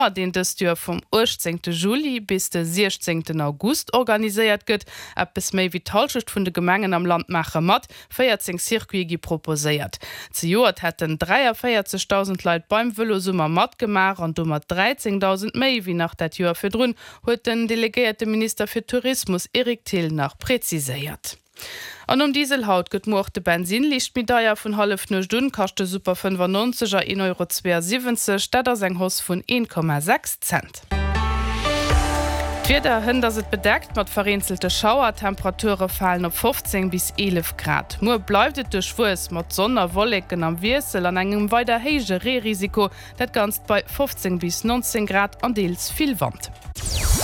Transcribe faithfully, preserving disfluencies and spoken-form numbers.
den das Jahr vom achtzehnten Juli bis den sechzehnten August organisiert gëtt, bis méi wie Talschicht vun de Gemengen am Land mache mat vierzehn Zirkuigi proposiert. Zu Joer hätten vierundvierzigtausend Leiit beim Velosummer mat gemar an dummer dreizehntausend méi wie nach dat Joer fir drun huet den delegierte Minister für Tourismus Erik Thiel nach präziséiert. An um Dieselhaut gëtt mo de Benzinlichtmedaier vun half no Stunn kachte super fünfundneunzig ein Euro siebzig, dat ass eng Hoss vun ein Komma sechs Cent. Wieder hin, dass het bedeckt mat vereinzelte Schauertemperature fallen op fünfzehn bis elf Grad. Mo bleibt de Schwes mat Sonnerwolleken am Wirsel an engem weiter hege Rerisiko, dat ganz bei fünfzehn bis neunzehn Grad an deels viel Wand.